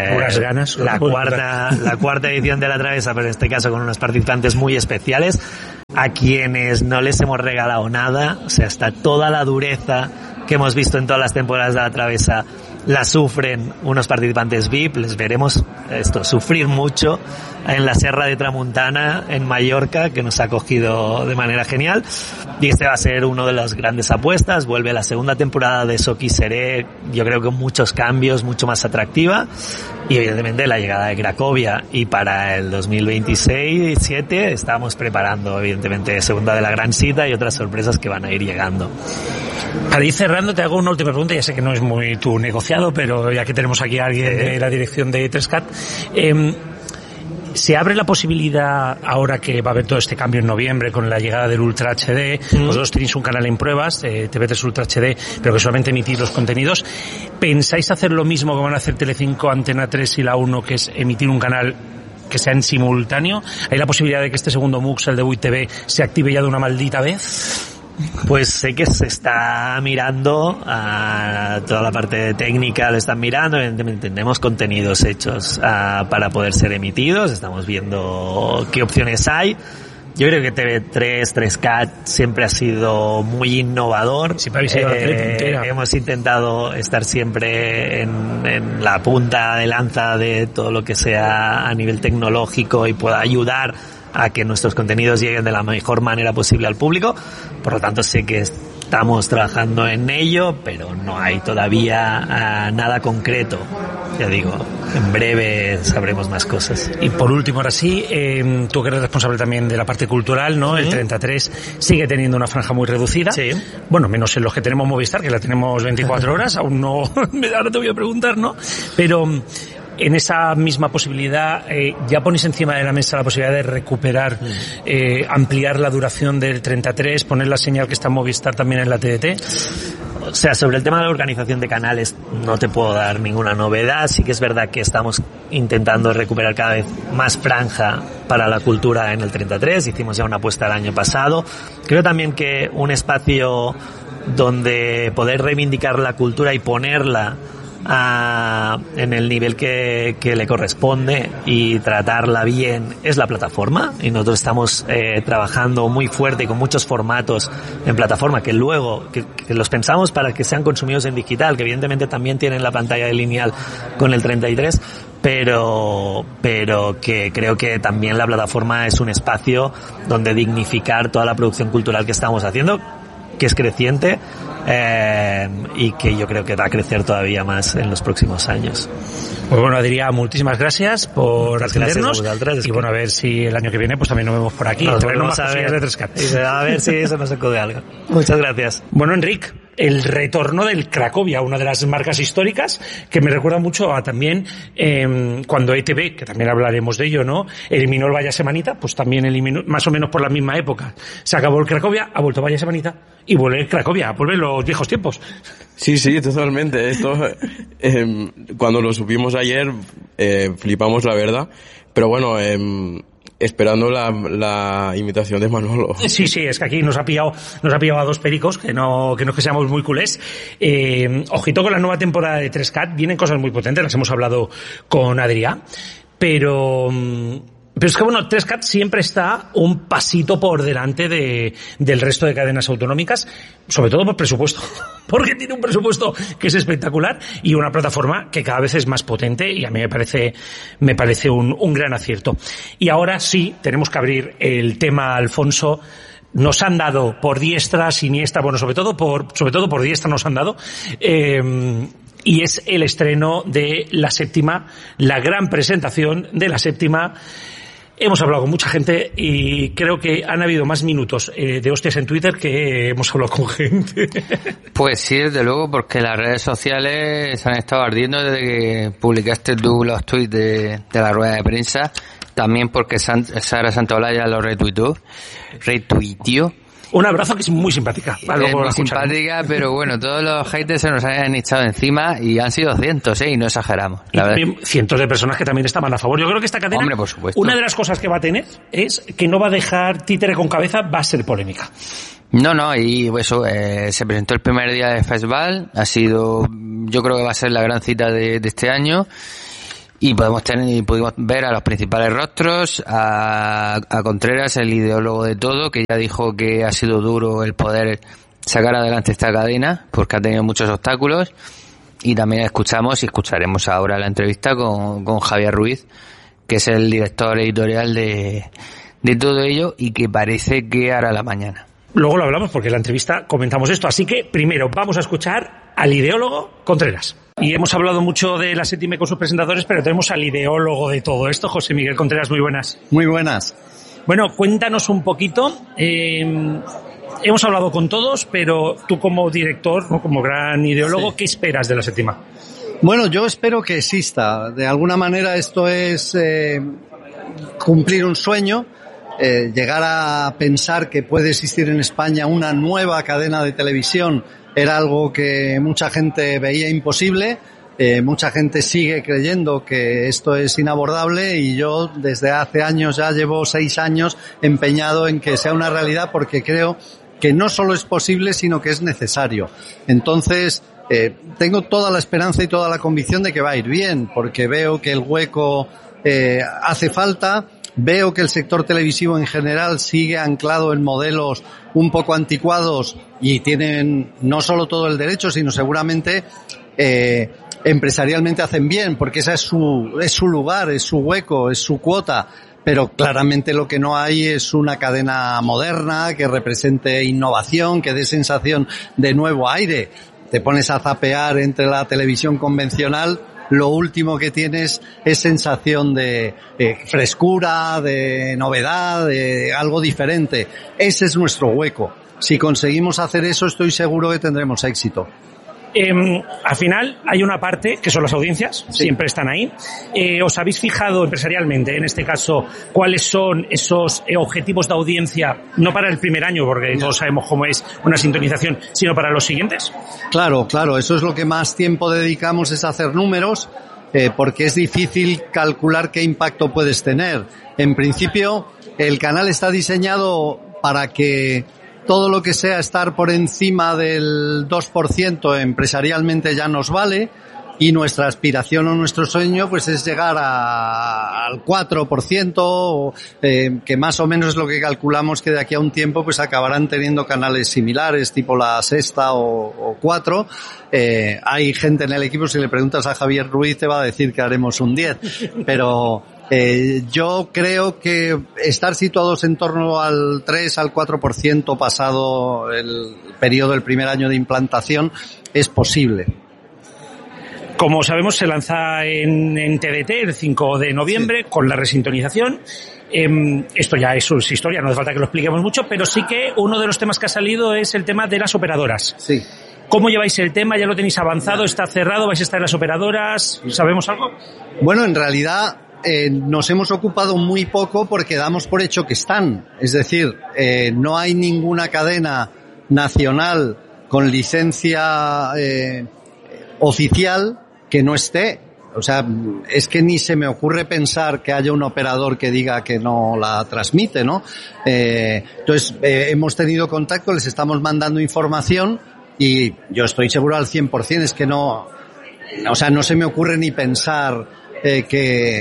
la cuarta edición de La Travesa, pero en este caso con unos participantes muy especiales, a quienes no les hemos regalado nada. O sea, está toda la dureza que hemos visto en todas las temporadas de La Travesa, la sufren unos participantes VIP. Les veremos sufrir mucho en la Serra de Tramuntana, en Mallorca, que nos ha acogido de manera genial. Y este va a ser uno de las grandes apuestas. Vuelve la segunda temporada de Soki Seré, yo creo que con muchos cambios, mucho más atractiva. Y evidentemente la llegada de Cracovia. Y para el 2026-2027 estamos preparando, evidentemente, segunda de la gran cita y otras sorpresas que van a ir llegando. Para ir cerrando, te hago una última pregunta. Ya sé que no es muy tu negociado, pero ya que tenemos aquí a alguien de la dirección de 3CAT, ¿se abre la posibilidad, ahora que va a haber todo este cambio en noviembre con la llegada del Ultra HD, vosotros tenéis un canal en pruebas, TV3 Ultra HD, pero que solamente emitís los contenidos, ¿pensáis hacer lo mismo que van a hacer Telecinco, Antena 3 y La 1, que es emitir un canal que sea en simultáneo? ¿Hay la posibilidad de que este segundo MUX, el de WIT TV, se active ya de una maldita vez? Pues sé que se está mirando a toda la parte técnica, lo están mirando, evidentemente tenemos contenidos hechos para poder ser emitidos, estamos viendo qué opciones hay. Yo creo que TV3, 3CAT siempre ha sido muy innovador. Siempre habéis sido la tele puntera. Hemos intentado estar siempre en la punta de lanza de todo lo que sea a nivel tecnológico y pueda ayudar a que nuestros contenidos lleguen de la mejor manera posible al público. Por lo tanto, sé que estamos trabajando en ello, pero no hay todavía nada concreto. ya digo, en breve sabremos más cosas. Y por último, ahora sí, tú que eres responsable también de la parte cultural, ¿no? El 33 sigue teniendo una franja muy reducida. Sí. Bueno, menos en los que tenemos Movistar, que la tenemos 24 horas, aún no, ahora te voy a preguntar, ¿no? Pero en esa misma posibilidad, ya ponéis encima de la mesa la posibilidad de recuperar, ampliar la duración del 33, poner la señal que está en Movistar también en la TDT. O sea, sobre el tema de la organización de canales no te puedo dar ninguna novedad. Sí que es verdad que estamos intentando recuperar cada vez más franja para la cultura en el 33. Hicimos ya una apuesta el año pasado. Creo también que un espacio donde poder reivindicar la cultura y ponerla en el nivel que le corresponde y tratarla bien es la plataforma, y nosotros estamos trabajando muy fuerte y con muchos formatos en plataforma que luego que los pensamos para que sean consumidos en digital, que evidentemente también tienen la pantalla de lineal con el 33, pero que creo que también la plataforma es un espacio donde dignificar toda la producción cultural que estamos haciendo, que es creciente, y que yo creo que va a crecer todavía más en los próximos años. Pues bueno, Adrià, muchísimas gracias por atendernos. Gracias, y bueno, a ver si el año que viene pues también nos vemos por aquí. Nos Traernos vemos más cosillas de 3Cat. A ver si eso nos acude algo. Muchas gracias. Bueno, Enric, el retorno del Cracovia, una de las marcas históricas que me recuerda mucho a también cuando ETV, que también hablaremos de ello, ¿no? Eliminó el Vaya Semanita, pues también eliminó, más o menos por la misma época. Se acabó el Cracovia, ha vuelto Vaya Semanita y vuelve el Cracovia, vuelven los viejos tiempos. Sí, totalmente. Esto, cuando lo supimos ayer, flipamos, la verdad. Pero bueno, esperando la imitación de Manolo. Sí, es que aquí nos ha pillado a dos pericos, que no es que seamos muy culés. Ojito con la nueva temporada de 3Cat, vienen cosas muy potentes, las hemos hablado con Adrià, pero es que bueno, 3Cat siempre está un pasito por delante del resto de cadenas autonómicas, sobre todo por presupuesto, porque tiene un presupuesto que es espectacular y una plataforma que cada vez es más potente, y a mí me parece un gran acierto. Y ahora sí, tenemos que abrir el tema, Alfonso. Nos han dado por diestra, siniestra, bueno, sobre todo por diestra nos han dado, y es el estreno de la séptima, la gran presentación de la séptima. Hemos hablado con mucha gente y creo que han habido más minutos de hostias en Twitter que hemos hablado con gente. Pues sí, desde luego, porque las redes sociales se han estado ardiendo desde que publicaste tú los tweets de la rueda de prensa. También porque Sara Santaolalla lo retuiteó. Un abrazo, que es muy simpática. Es muy simpática, pero bueno, todos los haters se nos han echado encima y han sido cientos, y no exageramos. Y también cientos de personas que también estaban a favor. Yo creo que esta cadena, hombre, por supuesto, una de las cosas que va a tener es que no va a dejar títere con cabeza, va a ser polémica. No, y eso, se presentó el primer día del festival, yo creo que va a ser la gran cita de este año. Y pudimos ver a los principales rostros, a Contreras, el ideólogo de todo, que ya dijo que ha sido duro el poder sacar adelante esta cadena, porque ha tenido muchos obstáculos. Y también escucharemos ahora la entrevista con Javier Ruiz, que es el director editorial de todo ello, y que parece que hará la mañana. Luego lo hablamos, porque en la entrevista comentamos esto. Así que primero vamos a escuchar al ideólogo Contreras. Y hemos hablado mucho de la séptima con sus presentadores, pero tenemos al ideólogo de todo esto, José Miguel Contreras. Muy buenas. Muy buenas. Bueno, cuéntanos un poquito. Hemos hablado con todos, pero tú como director, ¿no?, como gran ideólogo, sí, ¿qué esperas de la séptima? Bueno, yo espero que exista. De alguna manera esto es cumplir un sueño. Llegar a pensar que puede existir en España una nueva cadena de televisión era algo que mucha gente veía imposible. Mucha gente sigue creyendo que esto es inabordable, y yo desde hace años, ya llevo 6 años empeñado en que sea una realidad, porque creo que no solo es posible, sino que es necesario. Entonces, tengo toda la esperanza y toda la convicción de que va a ir bien, porque veo que el hueco hace falta. Veo que el sector televisivo en general sigue anclado en modelos un poco anticuados, y tienen no solo todo el derecho, sino seguramente empresarialmente hacen bien, porque esa es su lugar, es su hueco, es su cuota. Pero claramente lo que no hay es una cadena moderna que represente innovación, que dé sensación de nuevo aire. Te pones a zapear entre la televisión convencional lo último que tienes es sensación de frescura, de novedad, de algo diferente. Ese es nuestro hueco. Si conseguimos hacer eso, estoy seguro que tendremos éxito. Al final hay una parte que son las audiencias, siempre están ahí. ¿Os habéis fijado empresarialmente, en este caso, cuáles son esos objetivos de audiencia, no para el primer año, porque todos sabemos cómo es una sintonización, sino para los siguientes? Claro, eso es lo que más tiempo dedicamos, es hacer números, porque es difícil calcular qué impacto puedes tener. En principio, el canal está diseñado para que todo lo que sea estar por encima del 2% empresarialmente ya nos vale, y nuestra aspiración o nuestro sueño pues es llegar al 4%, que más o menos es lo que calculamos que de aquí a un tiempo pues acabarán teniendo canales similares, tipo La Sexta o 4. Hay gente en el equipo, si le preguntas a Javier Ruiz te va a decir que haremos un 10, pero yo creo que estar situados en torno al 3 al 4% pasado el periodo del primer año de implantación es posible. Como sabemos, se lanza en TDT el 5 de noviembre con la resintonización. Esto ya es historia, no hace falta que lo expliquemos mucho, pero sí que uno de los temas que ha salido es el tema de las operadoras. Sí. ¿Cómo lleváis el tema? ¿Ya lo tenéis avanzado? ¿Está cerrado? ¿Vais a estar en las operadoras? ¿Sabemos algo? Bueno, en realidad nos hemos ocupado muy poco porque damos por hecho que están. Es decir, no hay ninguna cadena nacional con licencia oficial que no esté. O sea, es que ni se me ocurre pensar que haya un operador que diga que no la transmite, ¿no? Entonces, hemos tenido contacto, les estamos mandando información y yo estoy seguro al 100%, es que no se me ocurre ni pensar que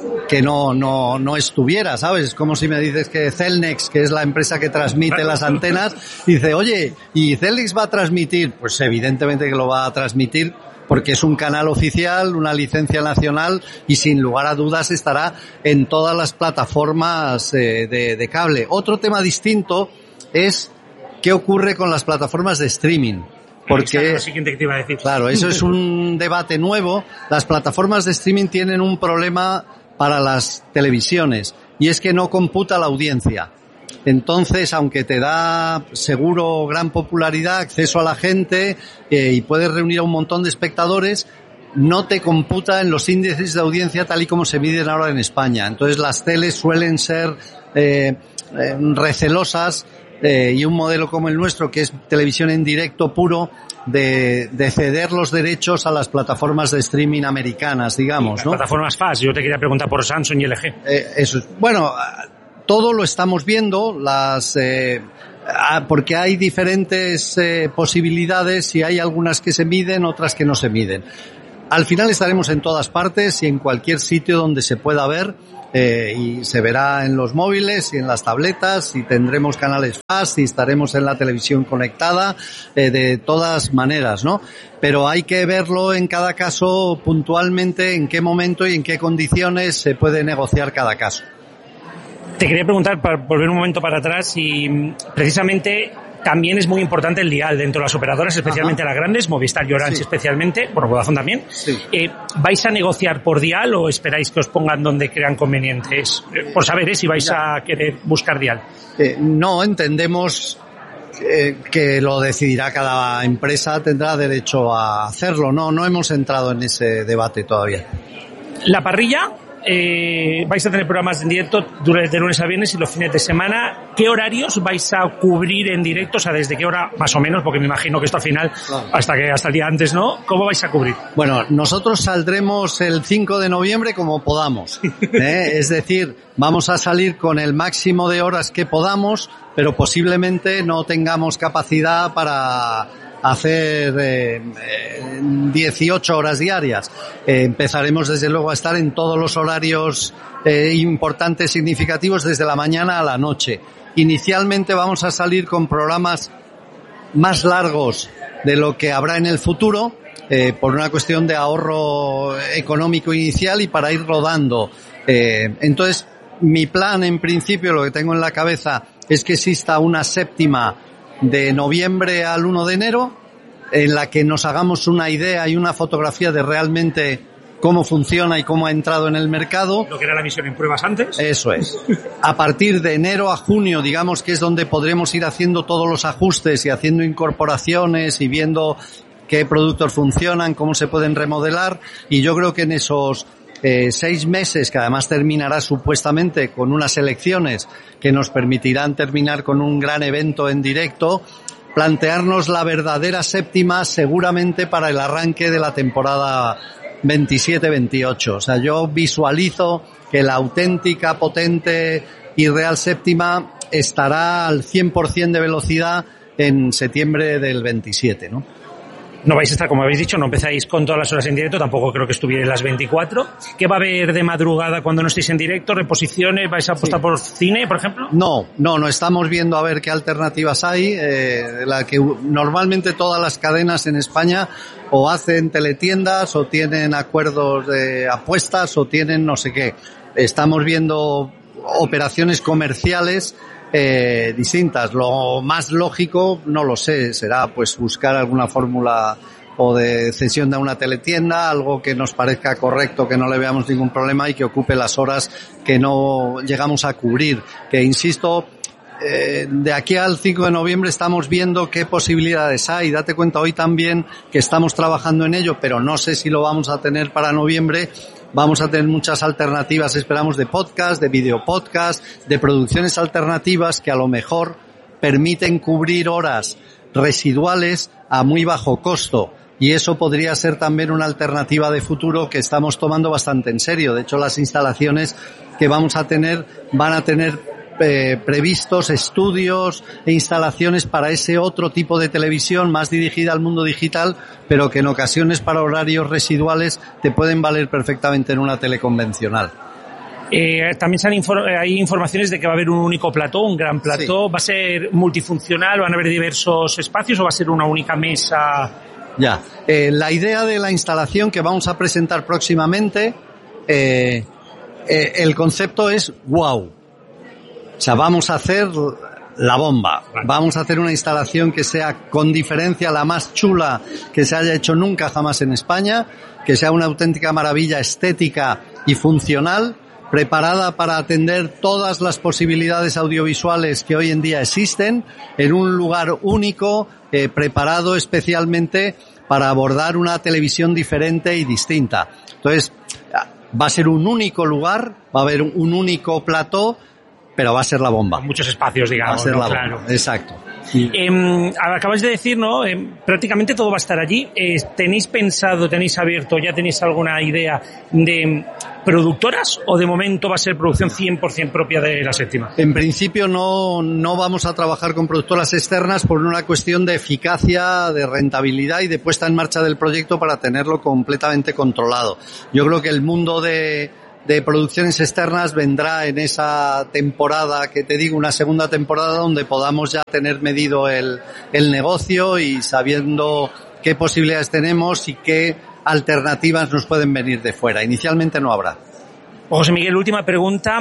no estuviera, ¿sabes? Es como si me dices que Celnex, que es la empresa que transmite las antenas, dice, oye, ¿y Celnex va a transmitir? Pues evidentemente que lo va a transmitir porque es un canal oficial, una licencia nacional y sin lugar a dudas estará en todas las plataformas de cable. Otro tema distinto es qué ocurre con las plataformas de streaming. Porque, lo siguiente que te iba a decir. Claro, eso es un debate nuevo. Las plataformas de streaming tienen un problema para las televisiones y es que no computa la audiencia. Entonces, aunque te da seguro gran popularidad, acceso a la gente y puedes reunir a un montón de espectadores, no te computa en los índices de audiencia tal y como se miden ahora en España. Entonces las teles suelen ser recelosas y un modelo como el nuestro, que es televisión en directo puro, de ceder los derechos a las plataformas de streaming americanas, digamos, ¿no? Plataformas FAST, yo te quería preguntar por Samsung y LG. Eso es. Bueno, todo lo estamos viendo, porque hay diferentes posibilidades y hay algunas que se miden, otras que no se miden. Al final estaremos en todas partes y en cualquier sitio donde se pueda ver, y se verá en los móviles y en las tabletas y tendremos canales FAST y estaremos en la televisión conectada, de todas maneras, ¿no? Pero hay que verlo en cada caso puntualmente, en qué momento y en qué condiciones se puede negociar cada caso. Te quería preguntar, para volver un momento para atrás, y precisamente también es muy importante el dial dentro de las operadoras, especialmente las grandes, Movistar y Orange especialmente, bueno, Vodafone también. Sí. ¿Vais a negociar por dial o esperáis que os pongan donde crean convenientes? Por saber si vais a querer buscar dial. No, entendemos que lo decidirá cada empresa, tendrá derecho a hacerlo. No hemos entrado en ese debate todavía. La parrilla. Vais a tener programas en directo de lunes a viernes y los fines de semana. ¿Qué horarios vais a cubrir en directo? O sea, ¿desde qué hora más o menos? Porque me imagino que esto al final, claro, hasta el día antes, ¿no? ¿Cómo vais a cubrir? Bueno, nosotros saldremos el 5 de noviembre como podamos. Es decir, vamos a salir con el máximo de horas que podamos, pero posiblemente no tengamos capacidad para hacer 18 horas diarias. Empezaremos desde luego a estar en todos los horarios importantes, significativos, desde la mañana a la noche. Inicialmente vamos a salir con programas más largos de lo que habrá en el futuro, por una cuestión de ahorro económico inicial y para ir rodando. Entonces, mi plan, en principio, lo que tengo en la cabeza es que exista una séptima de noviembre al 1 de enero, en la que nos hagamos una idea y una fotografía de realmente cómo funciona y cómo ha entrado en el mercado. Lo que era la visión en pruebas antes. Eso es. A partir de enero a junio, digamos que es donde podremos ir haciendo todos los ajustes y haciendo incorporaciones y viendo qué productos funcionan, cómo se pueden remodelar, y yo creo que en esos 6 meses, que además terminará supuestamente con unas elecciones que nos permitirán terminar con un gran evento en directo, plantearnos la verdadera séptima seguramente para el arranque de la temporada 27-28. O sea, yo visualizo que la auténtica, potente y real séptima estará al 100% de velocidad en septiembre del 27, ¿no? No vais a estar, como habéis dicho, no empezáis con todas las horas en directo, tampoco creo que estuvierais las 24. ¿Qué va a haber de madrugada cuando no estéis en directo? ¿Reposiciones? ¿Vais a apostar por cine, por ejemplo? No, estamos viendo a ver qué alternativas hay. La que normalmente todas las cadenas en España o hacen teletiendas o tienen acuerdos de apuestas o tienen no sé qué. Estamos viendo operaciones comerciales distintas. Lo más lógico, no lo sé, será pues buscar alguna fórmula o de cesión de una teletienda, algo que nos parezca correcto, que no le veamos ningún problema y que ocupe las horas que no llegamos a cubrir. Que insisto, de aquí al 5 de noviembre estamos viendo qué posibilidades hay. Date cuenta hoy también que estamos trabajando en ello, pero no sé si lo vamos a tener para noviembre. Vamos a tener muchas alternativas, esperamos, de podcast, de videopodcast, de producciones alternativas que a lo mejor permiten cubrir horas residuales a muy bajo costo. Y eso podría ser también una alternativa de futuro que estamos tomando bastante en serio. De hecho, las instalaciones que vamos a tener van a tener previstos estudios e instalaciones para ese otro tipo de televisión más dirigida al mundo digital, pero que en ocasiones para horarios residuales te pueden valer perfectamente en una tele convencional. También hay informaciones de que va a haber un único plató, un gran plató. Sí. ¿Va a ser multifuncional? ¿Van a haber diversos espacios o va a ser una única mesa? Ya. La idea de la instalación que vamos a presentar próximamente, el concepto es wow. O sea, vamos a hacer la bomba. Vamos a hacer una instalación que sea con diferencia la más chula que se haya hecho nunca jamás en España, que sea una auténtica maravilla estética y funcional, preparada para atender todas las posibilidades audiovisuales que hoy en día existen, en un lugar único, preparado especialmente para abordar una televisión diferente y distinta. Entonces, va a ser un único lugar, va a haber un único plató, pero va a ser la bomba. Con muchos espacios, digamos. Va a ser la claro. bomba. Exacto. Acabáis de decir, ¿no? Prácticamente todo va a estar allí. ¿Tenéis pensado, tenéis abierto, ya tenéis alguna idea de productoras o de momento va a ser producción 100% propia de la séptima? En principio no vamos a trabajar con productoras externas por una cuestión de eficacia, de rentabilidad y de puesta en marcha del proyecto para tenerlo completamente controlado. Yo creo que el mundo de producciones externas vendrá en esa temporada, que te digo, una segunda temporada donde podamos ya tener medido el negocio y sabiendo qué posibilidades tenemos y qué alternativas nos pueden venir de fuera. Inicialmente no habrá. José Miguel, última pregunta.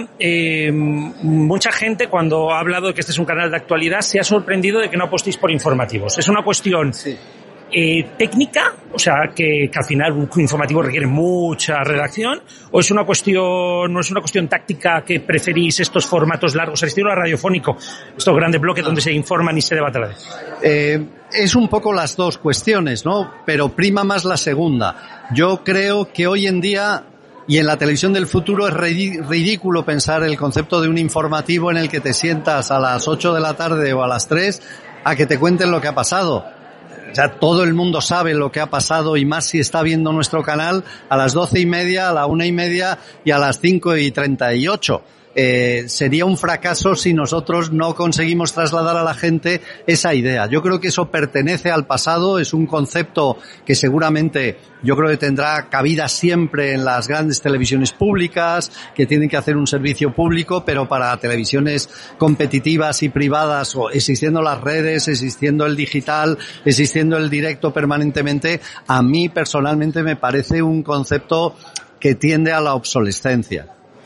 Mucha gente, cuando ha hablado de que este es un canal de actualidad, se ha sorprendido de que no apostéis por informativos. ¿Es una cuestión técnica? O sea, que al final un informativo requiere mucha redacción, o es una cuestión, no es una cuestión táctica que preferís estos formatos largos, al estilo radiofónico, estos grandes bloques donde se informan y se debate a la vez? Es un poco las dos cuestiones, ¿no? Pero prima más la segunda. Yo creo que hoy en día y en la televisión del futuro es ridículo pensar el concepto de un informativo en el que te sientas a las 8 de la tarde o a las 3 a que te cuenten lo que ha pasado. O sea, todo el mundo sabe lo que ha pasado, y más si está viendo nuestro canal a las 12:30, a la 1:30 y a las 5:38. Sería un fracaso si nosotros no conseguimos trasladar a la gente esa idea. Yo creo que eso pertenece al pasado, es un concepto que seguramente yo creo que tendrá cabida siempre en las grandes televisiones públicas, que tienen que hacer un servicio público, pero para televisiones competitivas y privadas, o existiendo las redes, existiendo el digital, existiendo el directo permanentemente, a mí personalmente me parece un concepto que tiende a la obsolescencia.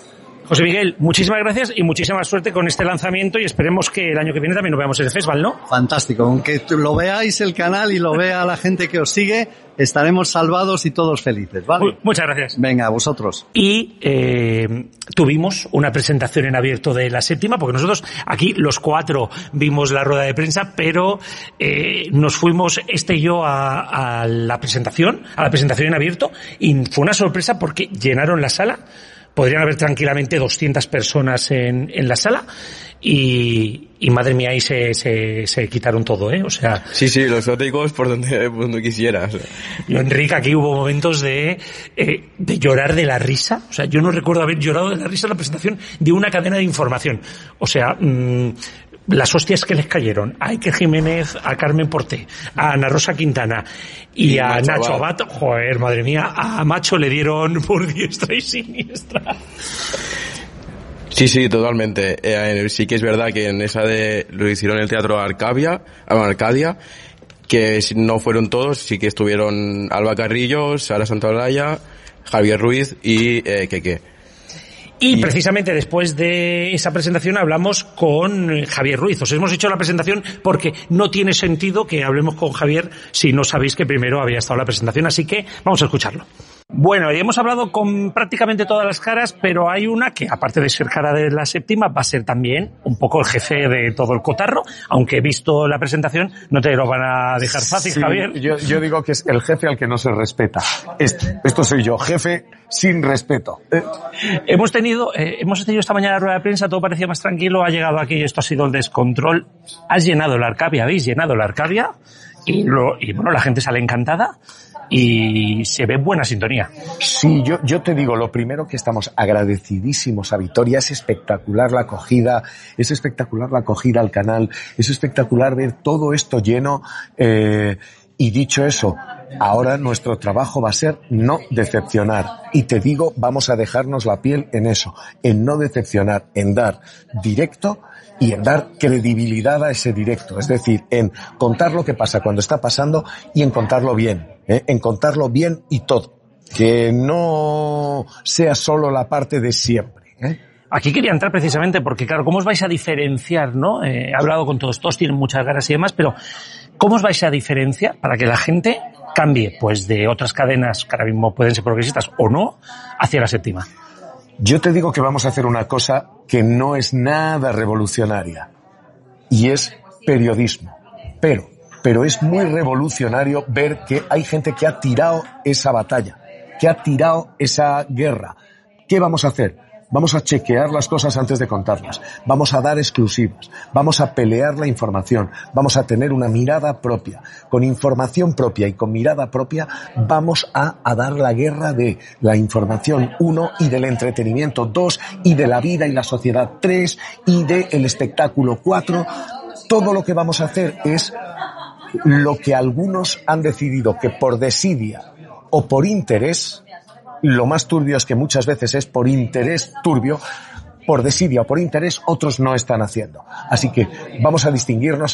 José Miguel, muchísimas gracias y muchísima suerte con este lanzamiento y esperemos que el año que viene también nos veamos en el festival, ¿no? Fantástico, aunque lo veáis el canal y lo vea la gente que os sigue, estaremos salvados y todos felices, ¿vale? Muchas gracias. Venga, a vosotros. Y tuvimos una presentación en abierto de la séptima, porque nosotros aquí los 4 vimos la rueda de prensa, pero nos fuimos y yo a la presentación en abierto, y fue una sorpresa porque llenaron la sala. Podrían haber tranquilamente 200 personas en la sala y madre mía, ahí se quitaron todo, ¿eh? O sea... Sí, los tópicos por donde quisieras. Yo, Enrique, aquí hubo momentos de llorar de la risa. O sea, yo no recuerdo haber llorado de la risa en la presentación de una cadena de información. O sea... las hostias que les cayeron a Iker Jiménez, a Carmen Porté, a Ana Rosa Quintana y a Nacho Abad, joder, madre mía, a Macho le dieron por diestra y siniestra. Sí, totalmente. Sí que es verdad que en esa lo hicieron en el Teatro Arcadia, que no fueron todos, sí que estuvieron Alba Carrillo, Sara Santaolalla, Javier Ruiz y Keke. Y precisamente después de esa presentación hablamos con Javier Ruiz. Os hemos hecho la presentación porque no tiene sentido que hablemos con Javier si no sabéis que primero había estado la presentación, así que vamos a escucharlo. Bueno, y hemos hablado con prácticamente todas las caras, pero hay una que, aparte de ser cara de la séptima, va a ser también un poco el jefe de todo el cotarro, aunque visto la presentación no te lo van a dejar fácil, sí, Javier. Yo digo que es el jefe al que no se respeta. Esto soy yo, jefe sin respeto. Hemos tenido esta mañana la rueda de prensa, todo parecía más tranquilo, ha llegado aquí y esto ha sido el descontrol. Has llenado la Arcadia, habéis llenado la Arcadia y bueno, la gente sale encantada. Y se ve buena sintonía. Sí, yo te digo, lo primero que estamos agradecidísimos a Vitoria, es espectacular la acogida al canal, es espectacular ver todo esto lleno, y dicho eso, ahora nuestro trabajo va a ser no decepcionar, y te digo, vamos a dejarnos la piel en eso, en no decepcionar, en dar directo y en dar credibilidad a ese directo, es decir, en contar lo que pasa cuando está pasando y en contarlo bien, en contarlo bien y todo, que no sea solo la parte de siempre. Aquí quería entrar precisamente porque, claro, ¿cómo os vais a diferenciar, no? He hablado con todos tienen muchas ganas y demás, pero ¿cómo os vais a diferenciar para que la gente cambie, pues, de otras cadenas que ahora mismo pueden ser progresistas o no, hacia la séptima? Yo te digo que vamos a hacer una cosa que no es nada revolucionaria, y es periodismo. Pero es muy revolucionario ver que hay gente que ha tirado esa batalla, que ha tirado esa guerra. ¿Qué vamos a hacer? Vamos a chequear las cosas antes de contarlas. Vamos a dar exclusivas. Vamos a pelear la información. Vamos a tener una mirada propia. Con información propia y con mirada propia vamos a dar la guerra de la información 1 y del entretenimiento 2 y de la vida y la sociedad 3 y del espectáculo 4. Todo lo que vamos a hacer es lo que algunos han decidido que por desidia o por interés, lo más turbio es que muchas veces es por interés turbio, por desidia o por interés, otros no están haciendo. Así que vamos a distinguirnos